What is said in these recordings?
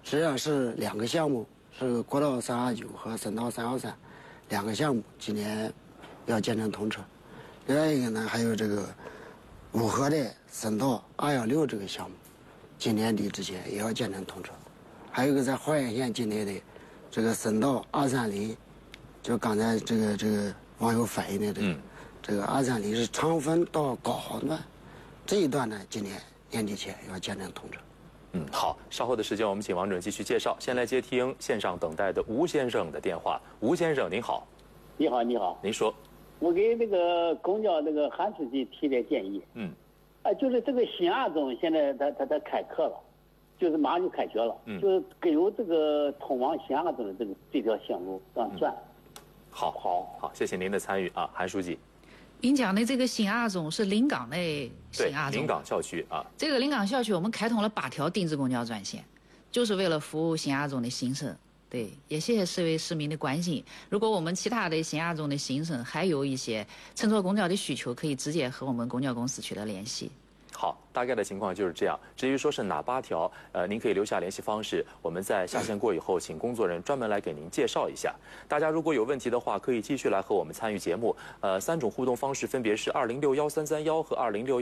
实际上是2个项目，是国道329和省道3132个项目，今年要建成通车。另外一个呢，还有这个五河的省道216这个项目，今年底之前也要建成通车。还有一个在花垣县境内的这个省道230，就刚才这个网友反映的这个230是长汾到高航段这一段呢，今年年底前要建成通车。 好，稍后的时间我们请王主任继续介绍。先来接听线上等待的吴先生的电话。吴先生您好。 你好，你好。 您说。 我给那个公交那个韩书记提点建议。就是这个新二中现在他开课了，就是马上就开学了。就是给有这个通往新二中的这条线路让转。 好，谢谢您的参与啊，韩书记。 您讲的这个新二中是临港的新二中， 对，临港校区啊。 这个临港校区我们开通了8条定制公交专线，就是为了服务新二中的新生。对，也谢谢4位市民的关心。如果我们其他的新二中的新生还有一些乘坐公交的需求，可以直接和我们公交公司取得联系。 好，大概的情况就是这样。至于说是哪8条，您可以留下联系方式，我们在下线过以后，请工作人员专门来给您介绍一下。大家如果有问题的话，可以继续来和我们参与节目。3种互动方式分别是2061331和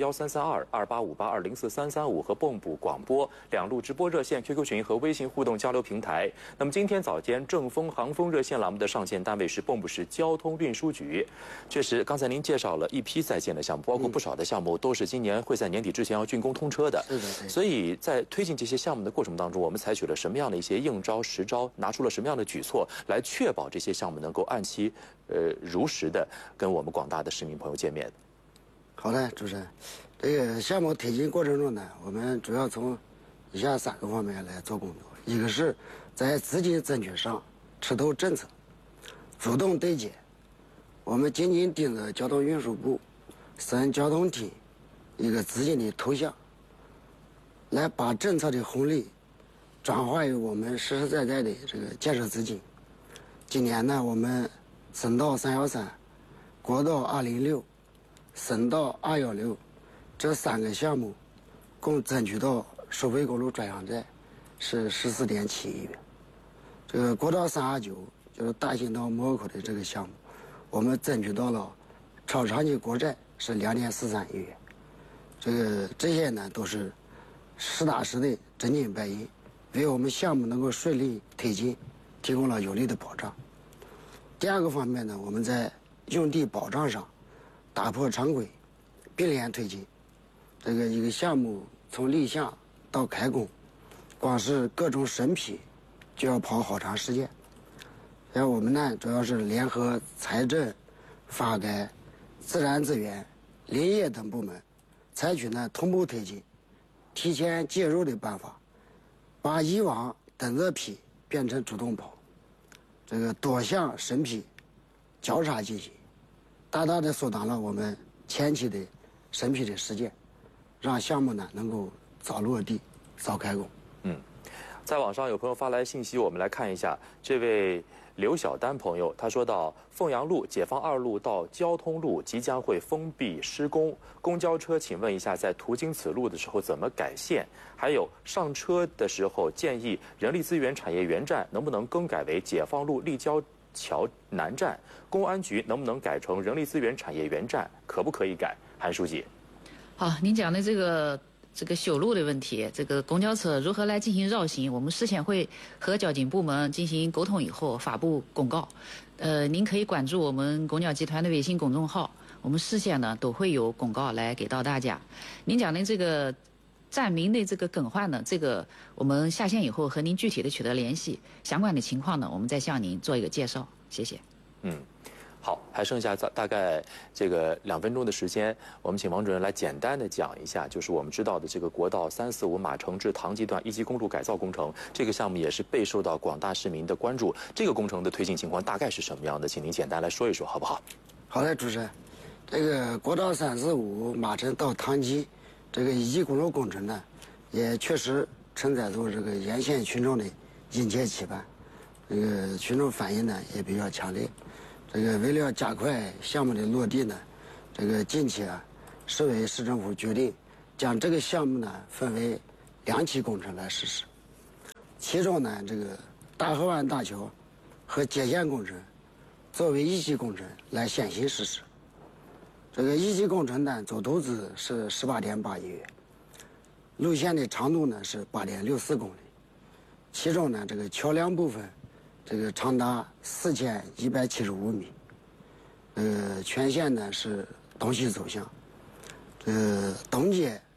2061332、2858204335和蹦补广播2路直播热线、QQ 群和微信互动交流平台。那么今天早间正风航风热线栏目的上线单位是蹦补市交通运输局。确实，刚才您介绍了一批在建的项目，包括不少的项目都是今年会在年底之前要竣工通车的。 是的。 所以在推进这些项目的过程当中，我们采取了什么样的一些应招实招，拿出了什么样的举措，来确保这些项目能够按期如实的跟我们广大的市民朋友见面。 好的，主持人，这个项目推进过程中呢，我们主要从以下3个方面来做工作。一个是在资金争取上吃透政策，主动对接。我们紧紧盯着交通运输部、省交通厅一个资金的投向，来把政策的红利转化于我们实实在在的这个建设资金。今年呢，我们省道313、国道206、省道216这3个项目，共争取到收费公路专项债是14.7亿元。这个国道329就是大兴到莫口的这个项目，我们争取到了超长期国债是2.43亿元。这些呢都是实打实的真金白银，为我们项目能够顺利推进提供了有力的保障。第2个方面呢，我们在用地保障上打破常规，并联推进。这个一个项目从立项到开工，光是各种审批就要跑好长时间。然后我们呢，主要是联合财政、发改、自然资源、林业等部门，采取呢同步推进、提前介入的办法，把以往等着批变成主动跑，这个多项审批交叉进行，大大的缩短了我们前期的审批的时间，让项目呢能够早落地、早开工。 在网上有朋友发来信息，我们来看一下。这位刘小丹朋友他说到，凤阳路解放2路到交通路即将会封闭施工，公交车请问一下，在途经此路的时候怎么改线？还有上车的时候建议人力资源产业园站能不能更改为解放路立交桥南站？公安局能不能改成人力资源产业园站？可不可以改？韩书记。 好，您讲的这个修路的问题，这个公交车如何来进行绕行，我们事先会和交警部门进行沟通以后发布公告。您可以关注我们公交集团的微信公众号，我们事先呢都会有公告来给到大家。您讲的这个站名的这个更换呢，这个我们下线以后和您具体的取得联系，相关的情况呢，我们再向您做一个介绍。谢谢。 好，还剩下大概这个2分钟的时间，我们请王主任来简单的讲一下，就是我们知道的这个国道345马城至唐集段1级公路改造工程，这个项目也是备受到广大市民的关注。这个工程的推进情况大概是什么样的？请您简单来说一说，好不好？ 好的，主持人，这个国道345马城到唐集这个1级公路工程呢，也确实承载住这个沿线群众的殷切期盼，这个群众反应呢也比较强烈。这个为了加快项目的落地呢，这个近期市委市政府决定将这个项目呢分为2期工程来实施。 其中呢，这个大河湾大桥和接线工程作为一级工程来先行实施。这个一级工程呢，总投资是18.8亿元，路线的长度呢是8.64公里，其中呢这个桥梁部分，这个长达4175米，全线呢是东西走向，东接